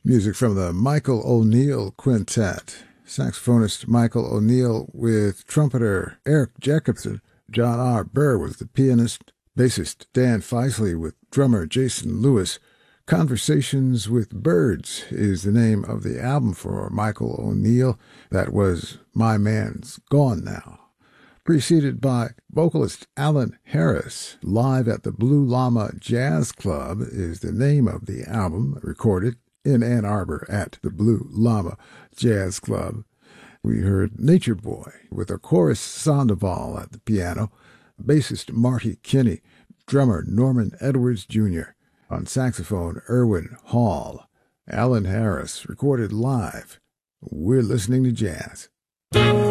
Music from the Michael O'Neill Quintet. Saxophonist Michael O'Neill with trumpeter Eric Jacobson. John R. Burr was the pianist. Bassist Dan Feisley with drummer Jason Lewis. Conversations with Birds is the name of the album for Michael O'Neill. That was My Man's Gone Now. Preceded by vocalist Alan Harris. Live at the Blue Llama Jazz Club is the name of the album, recorded in Ann Arbor at the Blue Llama Jazz Club. We heard Nature Boy with a chorus Sandoval at the piano, bassist Marty Kinney, drummer Norman Edwards Jr., on saxophone Erwin Hall. Alan Harris recorded live. We're listening to jazz.